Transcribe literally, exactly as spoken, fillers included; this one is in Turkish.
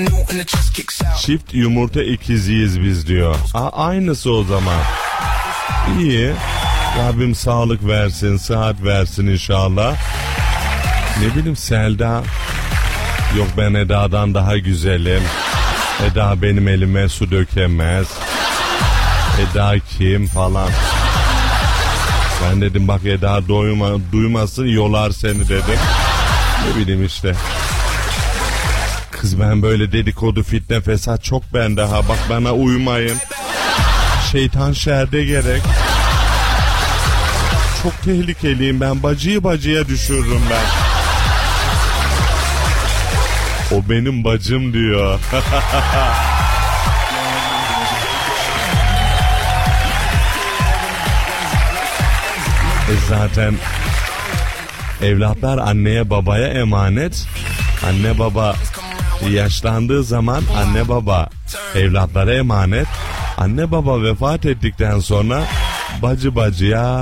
Çift yumurta ikiziyiz biz diyor. Aa, aynısı o zaman. İyi. Rabbim sağlık versin, sıhhat versin inşallah. Ne bileyim Selda. Yok ben Eda'dan daha güzelim. Eda benim elime su dökemez. Eda kim falan. Ben dedim bak Eda doyma, duymasın yolar seni dedim. Ne bileyim işte. Kız ben böyle dedikodu fitne fesat çok bende ha. Bak bana uymayın. Şeytan şerde gerek. Çok tehlikeliyim ben. Bacıyı bacıya düşürürüm ben. O benim bacım diyor. e zaten evlatlar anneye babaya emanet. Anne baba yaşlandığı zaman anne baba evlatlara emanet. Anne baba vefat ettikten sonra bacı bacıya